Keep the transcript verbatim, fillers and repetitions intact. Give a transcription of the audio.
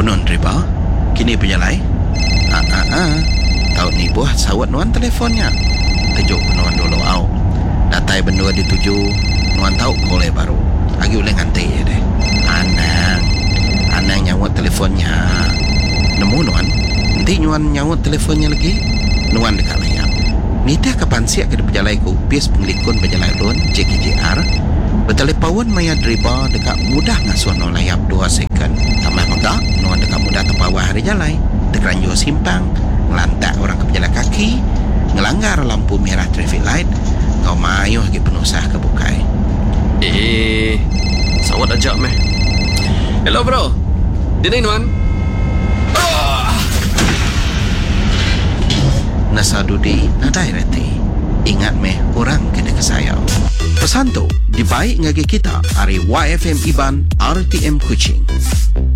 Unon riba kini penyalai. Ah ah ah. Tahu ni buah sawat nuan telefonnya. Tujuk nuan dulu au. Datai bendua dituju nuan tahu boleh baru. Agi boleh nganti ya deh. Anang. Anang nyawat telefonnya. Nemu nuan. Nanti nuan nyawat telefonnya lagi. Nuan dekat layar. Nita kapan siap ke pejalai ku upis penglikun pejalai lun J K J R. Bertelepawan maya driba dekat mudah ngasuh no layap dua second. Tambah maka nuan dekat mudah terpawah hari jalai. Tekeranjur simpang. Ngelantak orang ke pejalan kaki. Ngelanggar lampu merah traffic light. Kau mayuh lagi penusah ke bukai. Eh, sawat ajak meh. Hello bro. Dini nuan. Oh! Nasadudi nadai reti. Ingat meh orang kena kesayau. Pesan tu dibaik ngagi kita hari Y F M Iban R T M Kuching.